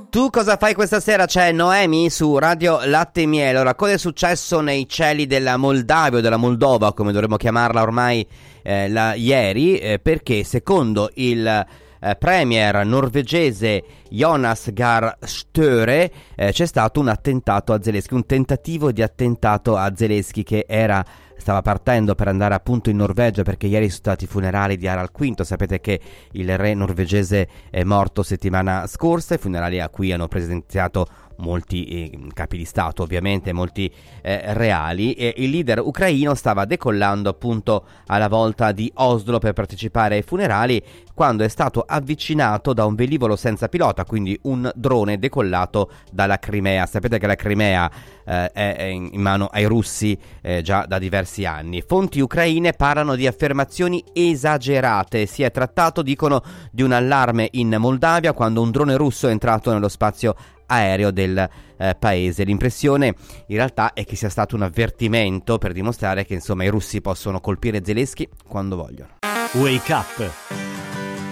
Tu cosa fai questa sera? C'è Noemi su Radio Latte e Miele. Ora, cosa è successo nei cieli della Moldavia o della Moldova, come dovremmo chiamarla ormai ieri? Perché secondo il premier norvegese Jonas Gahr Støre c'è stato un attentato a Zelensky, un tentativo di attentato a Zelensky che stava partendo per andare appunto in Norvegia, perché ieri sono stati i funerali di Harald V. Sapete che il re norvegese è morto settimana scorsa, i funerali a cui hanno presenziato molti capi di stato, ovviamente molti reali, e il leader ucraino stava decollando appunto alla volta di Oslo per partecipare ai funerali, quando è stato avvicinato da un velivolo senza pilota, quindi un drone decollato dalla Crimea. Sapete che la Crimea è in mano ai russi già da diversi anni. Fonti ucraine parlano di affermazioni esagerate. Si è trattato, dicono, di un allarme in Moldavia quando un drone russo è entrato nello spazio aereo del paese. L'impressione in realtà è che sia stato un avvertimento per dimostrare che insomma i russi possono colpire Zelensky quando vogliono. Wake Up